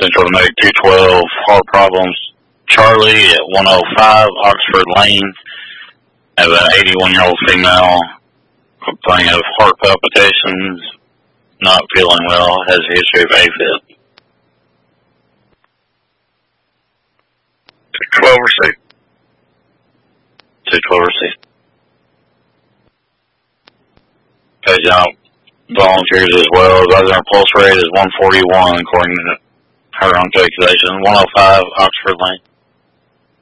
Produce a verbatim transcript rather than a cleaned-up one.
Central to make two twelve, heart problems. Charlie at one oh five Oxford Lane. Have an eighty-one-year-old female complaining of heart palpitations, not feeling well, has a history of AFib. two twelve received. two twelve received. Patient out volunteers as well. Advising her pulse rate is one forty-one according to her own calculation. one oh five Oxford Lane.